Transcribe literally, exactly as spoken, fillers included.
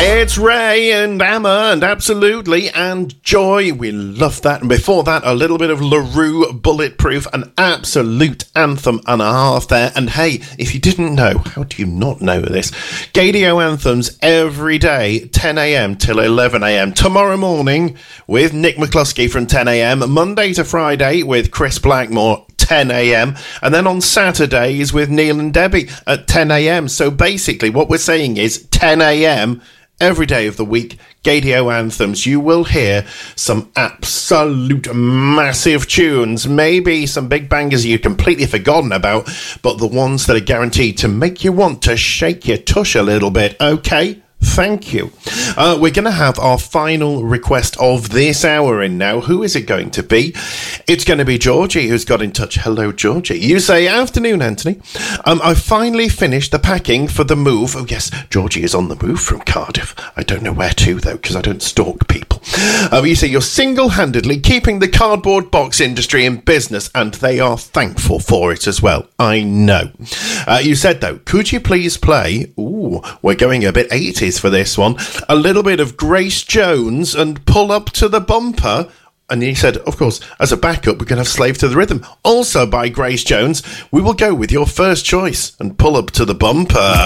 It's Ray and Emma and Absolutely and Joy. We love that. And before that, a little bit of LaRue Bulletproof, an absolute anthem and a half there. And hey, if you didn't know, how do you not know this? Gaydio Anthems every day, ten a.m. till eleven a.m. Tomorrow morning with Nick McCluskey from ten a.m. Monday to Friday with Chris Blackmore, ten a.m. and then on Saturdays with Neil and Debbie at ten a.m. So basically what we're saying is ten a.m. every day of the week, Gaydio Anthems. You will hear some absolute massive tunes, maybe some big bangers you've completely forgotten about, but the ones that are guaranteed to make you want to shake your tush a little bit, okay? Thank you. Uh, we're going to have our final request of this hour in now. Who is it going to be? It's going to be Georgie, who's got in touch. Hello, Georgie. You say, afternoon, Anthony. Um, I finally finished the packing for the move. Oh, yes, Georgie is on the move from Cardiff. I don't know where to, though, because I don't stalk people. Uh, you say you're single-handedly keeping the cardboard box industry in business, and they are thankful for it as well. I know. Uh, you said, though, could you please play... Ooh, we're going a bit eighties for this one. A little bit of Grace Jones and Pull Up to the Bumper. And he said, of course, as a backup, we're going to have Slave to the Rhythm. Also by Grace Jones. We will go with your first choice and Pull Up to the Bumper.